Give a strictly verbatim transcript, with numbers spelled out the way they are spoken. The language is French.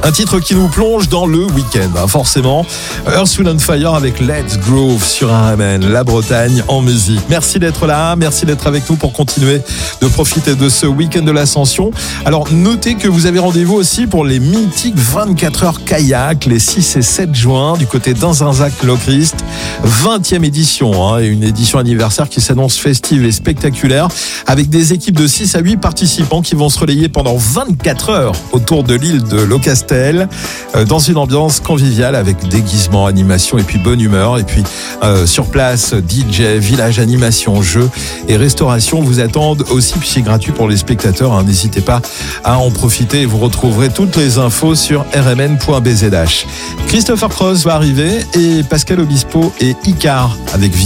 Un titre qui nous plonge dans le week-end, hein, forcément. Earth, Wind and Fire avec Let's Groove sur R M N, la Bretagne en musique. Merci d'être là, merci d'être avec nous pour continuer de profiter de ce week-end de l'Ascension. Alors, notez que vous avez rendez-vous aussi pour les mythiques vingt-quatre heures kayak, les six et sept juin, du côté d'Inzinzac-Lochrist. vingtième édition, hein, et une édition anniversaire qui s'annonce festive et spectaculaire, avec des équipes de six à huit participants qui vont se relayer pendant vingt-quatre heures autour de l'île de Locastel, dans une ambiance conviviale avec déguisement, animation et puis bonne humeur. Et puis euh, sur place, D J, village animation, jeux et restauration vous attendent aussi, puis c'est gratuit pour les spectateurs, hein. N'hésitez pas à en profiter et vous retrouverez toutes les infos sur r m n point b z h. Christopher Cross va arriver et Pascal Obispo et Icar avec